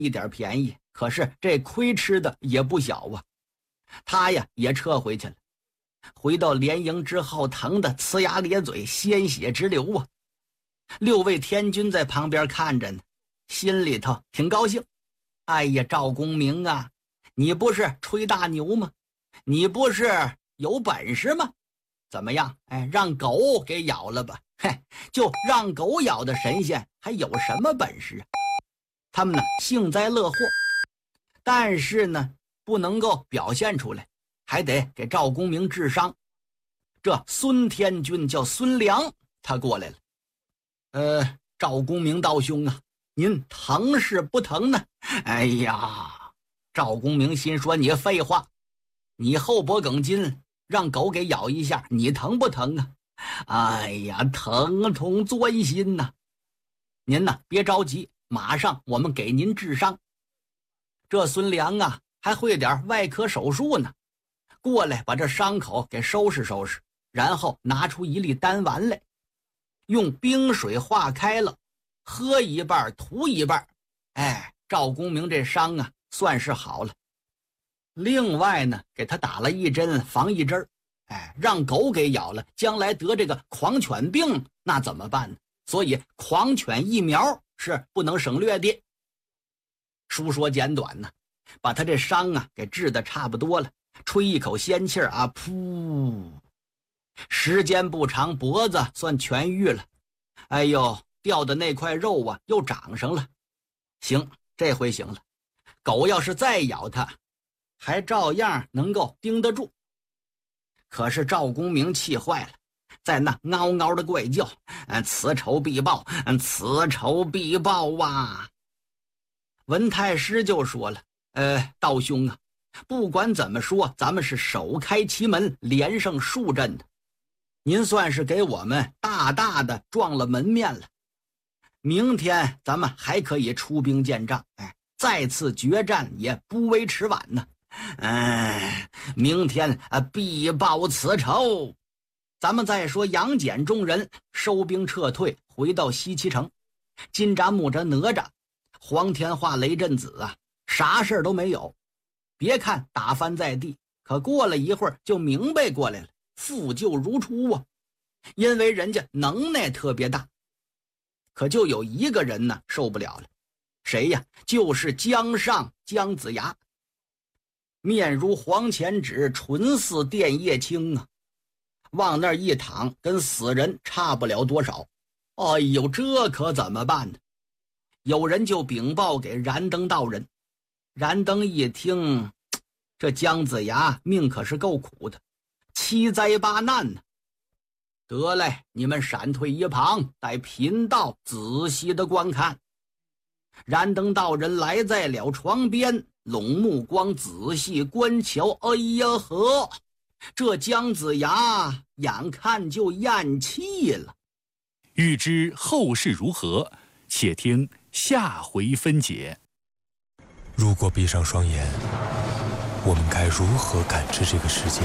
一点便宜，可是这亏吃的也不小啊。他呀也撤回去了，回到连营之后，疼得呲牙咧嘴，鲜血直流啊。6位天军在旁边看着呢，心里头挺高兴。哎呀，赵公明啊，你不是吹大牛吗？你不是有本事吗？怎么样？哎，让狗给咬了吧。嘿，就让狗咬的神仙还有什么本事啊？他们呢幸灾乐祸，但是呢不能够表现出来，还得给赵公明治伤。这孙天军叫孙良，他过来了。赵公明道兄啊，您疼是不疼呢？哎呀，赵公明心说，你废话，你后脖梗筋让狗给咬一下，你疼不疼啊？哎呀，疼痛钻心呐！您呢别着急，马上我们给您治伤。这孙良啊还会点外科手术呢，过来把这伤口给收拾收拾，然后拿出一粒丹丸来，用冰水化开了，喝一半涂一半。哎，赵公明这伤啊算是好了。另外呢给他打了一针防疫针，哎，让狗给咬了，将来得这个狂犬病那怎么办呢？所以狂犬疫苗是不能省略的。书说简短呢，把他这伤啊给治得差不多了，吹一口仙气啊，噗，时间不长，脖子算痊愈了。哎呦，掉的那块肉啊又长上了。行，这回行了，狗要是再咬他，还照样能够盯得住。可是赵公明气坏了，在那嗷嗷的怪叫，此仇必报，此仇必报啊！文太师就说了，道兄啊，不管怎么说，咱们是首开奇门，连胜数阵的，您算是给我们大大的撞了门面了。明天咱们还可以出兵见仗，再次决战也不为迟晚呢。明天必报此仇。咱们再说杨戬众人收兵撤退，回到西岐城。金吒、木吒、哪吒、黄天化、雷震子啊，啥事都没有。别看打翻在地，可过了一会儿就明白过来了，复旧如初啊。因为人家能耐特别大。可就有一个人呢受不了了，谁呀？就是姜尚姜子牙。面如黄钱纸，唇似电叶青啊，往那儿一躺，跟死人差不了多少。哎呦，这可怎么办呢？有人就禀报给燃灯道人。燃灯一听，这姜子牙命可是够苦的，7灾8难呢。得嘞，你们闪退一旁，待贫道仔细的观看。燃灯道人来在了床边，拢目光仔细观瞧。哎呀呵，这姜子牙眼看就咽气了。 欲知后事如何，且听下回分解。 如果闭上双眼，我们该如何感知这个世界？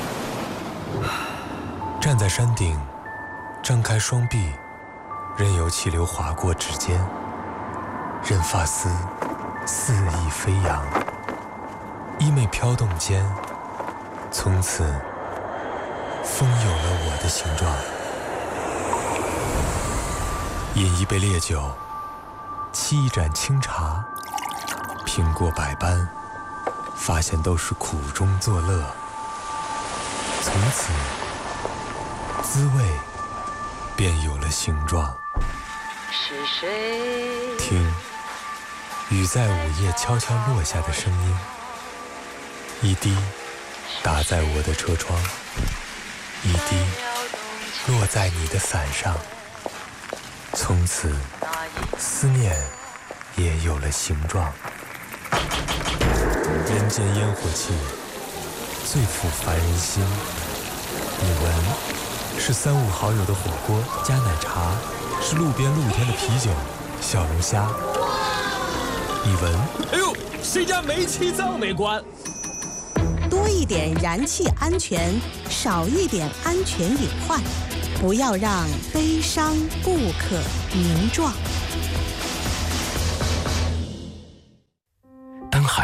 站在山顶，张开双臂，任由气流划过指尖，任发丝肆意飞扬，衣袂飘动间，从此风有了我的形状。饮一杯烈酒，沏一盏清茶，品过百般，发现都是苦中作乐。从此滋味便有了形状。 是谁？ 听雨在午夜悄悄落下的声音，一滴打在我的车窗，一滴落在你的伞上。从此思念也有了形状。人间烟火气最抚凡人心。你闻，是3、5好友的火锅加奶茶，是路边露天的啤酒小龙虾。你闻， 哎呦，谁家煤气灶没关？ 多一点燃气安全，少一点安全隐患，不要让悲伤不可名状。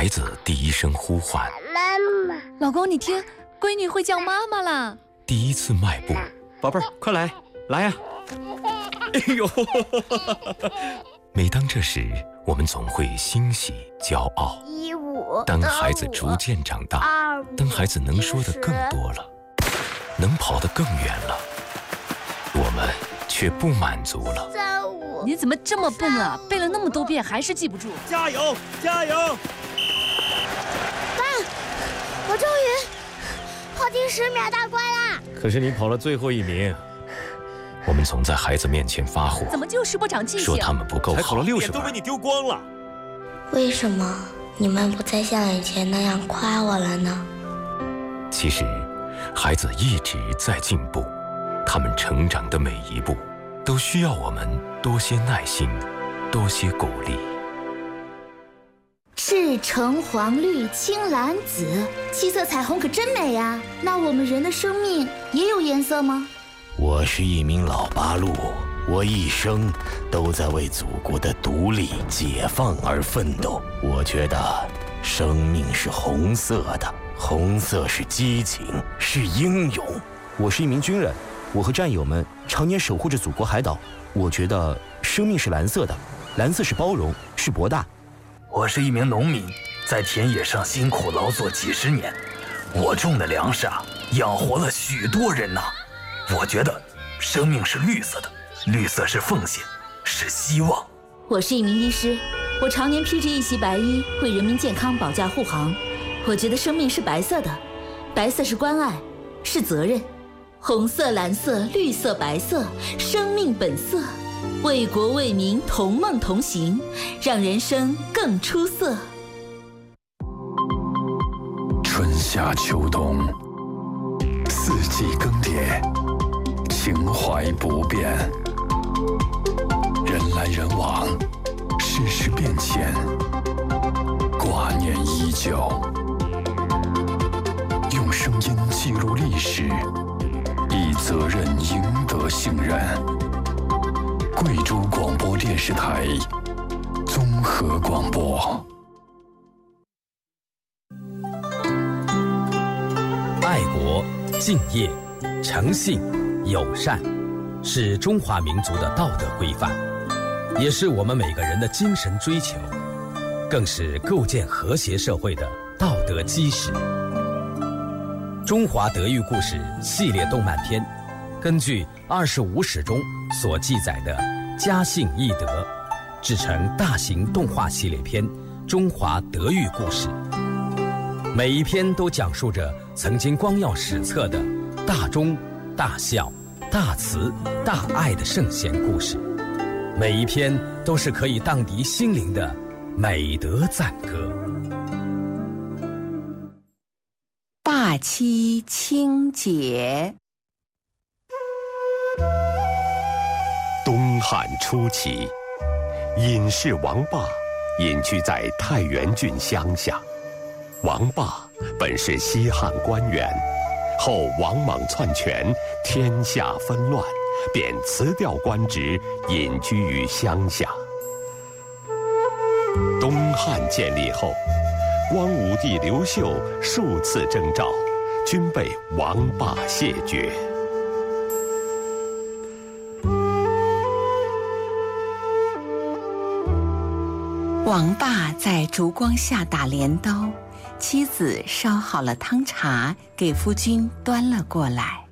孩子第一声呼唤， 妈妈。老公，你听，闺女会叫妈妈啦。 第一次迈步， 宝贝儿，快来，来呀！哎呦！ 每当这时，我们总会欣喜骄傲。当孩子逐渐长大，当孩子能说的更多了，能跑得更远了，我们却不满足了。 你怎么这么笨啊？背了那么多遍还是记不住？ 加油，加油！ 爸，我终于跑进10秒大关啦！ 可是你跑了最后1名。 我们总在孩子面前发火， 怎么就是不长记性？ 说他们不够好， 才考了60分，都被你丢光了。 为什么你们不再像以前那样夸我了呢？ 其实，孩子一直在进步，他们成长的每一步，都需要我们多些耐心，多些鼓励。 是橙黄绿青蓝紫，7色彩虹可真美呀！那我们人的生命也有颜色吗？ 我是一名老八路，我一生都在为祖国的独立解放而奋斗。我觉得生命是红色的，红色是激情，是英勇。 我是一名军人，我和战友们常年守护着祖国海岛。我觉得生命是蓝色的，蓝色是包容，是博大。 我是一名农民，在田野上辛苦劳作几10年，我种的粮食养活了许多人呐。我觉得生命是绿色的，绿色是奉献，是希望。 我是一名医师，我常年披着一袭白衣，为人民健康保驾护航。我觉得生命是白色的，白色是关爱，是责任。红色、蓝色、绿色、白色，生命本色，为国为民同梦同行，让人生更出色。 春夏秋冬，4季更迭，情怀不变，人来人往，世事变迁，挂念依旧。用声音记录历史，以责任赢得信任。贵州广播电视台综合广播。 爱国、敬业、诚信、友善，是中华民族的道德规范，也是我们每个人的精神追求，更是构建和谐社会的道德基石。中华德育故事系列动漫片，根据25史中所记载的家信义德，制成大型动画系列片《中华德育故事》。每一篇都讲述着曾经光耀史册的大忠、大孝、大慈、大爱的圣贤故事，每一篇都是可以荡涤心灵的美德赞歌。 大期清节。 东汉初期，隐士王霸隐居在太原郡乡下。王霸本是西汉官员，后王莽篡权，天下纷乱，便辞掉官职，隐居于乡下。东汉建立后，光武帝刘秀数次征召，均被王霸谢绝。 王霸在烛光下打镰刀，妻子烧好了汤茶，给夫君端了过来。